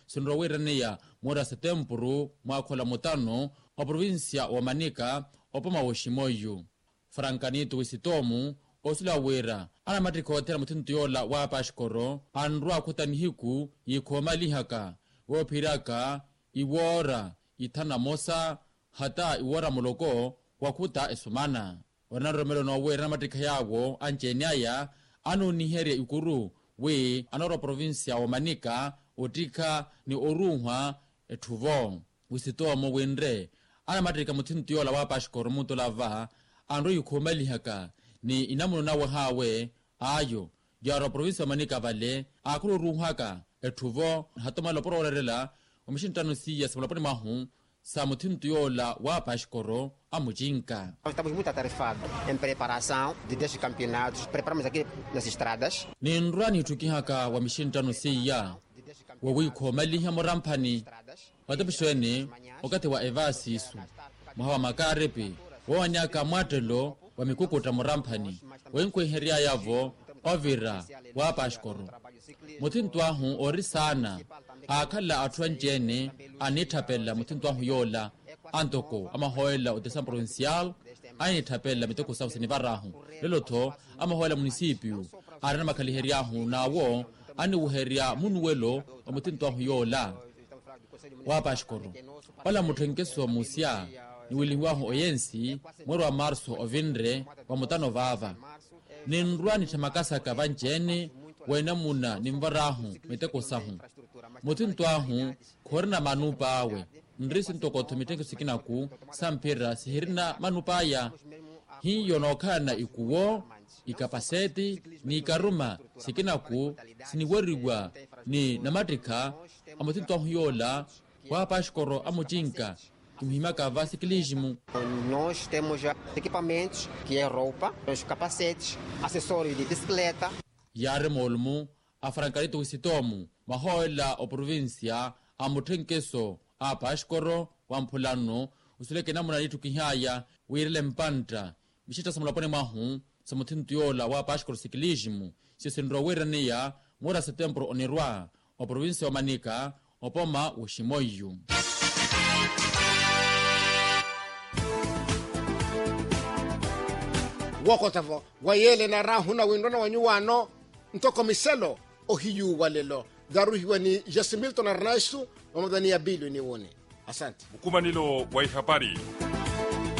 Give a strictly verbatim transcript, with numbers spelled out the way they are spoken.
sinrowerania mora setembro mwakhola mutano wa provinsia wa Manica opoma woshimoyu Francanito Wisitomu osulawera ana matrikotera muthintu yola wa pashkoro anrwa khutanihiku yikhoma lihaka wophiraka iwora ithana mosa hata iwora muloko wakhuta esumana wana romelo no wera matrikha yawo anjeniaya anu nihere ikuru we anoro provincia wa Manica otika ni orunhwa ethuvo Wisitomu wenre ana matrika muthintu yola wa pashkoro mutolava anro yikhoma lihaka ni inamuno na wahawe ayo jaro province wa Manica vale akulu ruhaka ethuvo hatoma loporo orerela umishintano siya samulaponi mahu sa muthintu yola wa pashkoro amujinka. Estamos muito atarefados em preparação de dez campeonatos. Preparamos aqui nas estradas. Ni nrani tukihaka wa mishintano siya wawikhoma liha morampani watapishweni wakati wa evasisu mahawa makarepe wawanyaka mwatelo wa mikukuta morampani wenkweheria yavo ovira wa pashkoro muthintu ahu ori sana akhala athuanjene anithapela muthintu ahu yola antoko amahoela utesa provincial anithapela mitoko sauseni varahu lelotho amahoela municipio arana makhaliheria ahu nawo ani uheria munuwelo wa muthintu ahu yola wa pashkoro wala muthenkeso musia ni wilinwahu oyensi mwero wa marso ovinre wa mutano vava ni nruani chamakasaka vanjene wena muna ni mvarahu miteko sahu muthintu ahu khorina manupa awe nrisi ntokotho miteko sikinaku sampira sihirina manupa aya hii yonokhana ikuwo ikapaseti ni ikaruma sikinaku siniweriwa ni namatrikha amuthintu ahu yola wa pashkoro amujinka kimhimaka va ciclismo. Nós temos equipamentos, que é roupa, os capacetes, acessórios de bicicleta. Yare molmu a Francanito Wisitomu mahoela o provincia amuthenkeso a pashkoro wa mpulano usuleke namuna litu kihaya wirile mpanta bishita samulapone mahu samuthintu yola wa pashkoro ciclismo sisinrowerania mora setembro onirwa o provincia wa Manica opoma ushimoyu. Wokotavo wayele na rahuna windona wanyuwano ntoko miselo ohiyu walelo garuhiwa ni Jasimilton Arnaisu wamadhani ya bilu ni wone. Asante Mkumanilo wa habari.